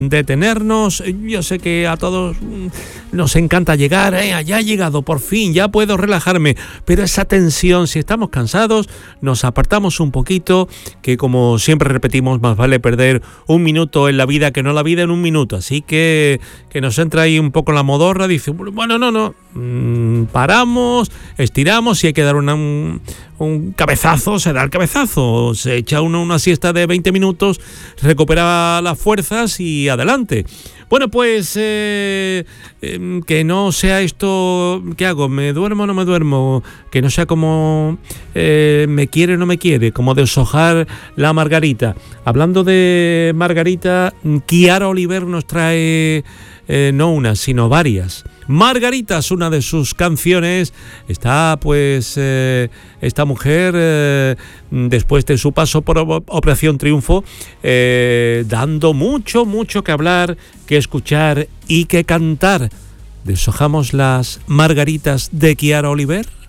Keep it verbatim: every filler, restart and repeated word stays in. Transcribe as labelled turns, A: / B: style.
A: detenernos. Yo sé que a todos nos encanta llegar, eh, ya he llegado, por fin, ya puedo relajarme, pero esa tensión, si estamos cansados, nos apartamos un poquito, que como siempre repetimos, más vale perder un minuto en la vida que no la vida en un minuto, así que que nos entra ahí un poco la modorra, dice, bueno, no, no, mmm, paramos, estiramos, si hay que dar una, un, un cabezazo, se da el cabezazo, se echa uno una siesta de veinte minutos, recupera las fuerzas y adelante. Bueno, pues eh, eh, que no sea esto, ¿qué hago? ¿Me duermo o no me duermo? Que no sea como eh, me quiere o no me quiere, como deshojar la margarita. Hablando de margarita, Chiara Oliver nos trae eh, no una, sino varias. Margarita es una de sus canciones. Está pues eh, esta mujer eh, después de su paso por Operación Triunfo eh, dando mucho, mucho que hablar, que escuchar y que cantar. Deshojamos las margaritas de Chiara Oliver.